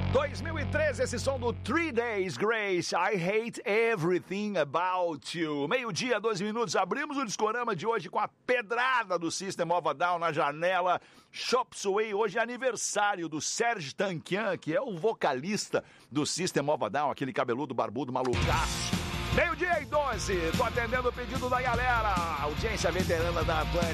2013, esse som do 3 Days Grace, I Hate Everything About You. Meio-dia, 12 minutos, abrimos o Discorama de hoje com a pedrada do System of a Down na janela. Chop Suey, hoje é aniversário do Serj Tankian, que é o vocalista do System of a Down, aquele cabeludo barbudo malucaço. Meio-dia e 12, tô atendendo o pedido da galera, audiência veterana da Atlântica.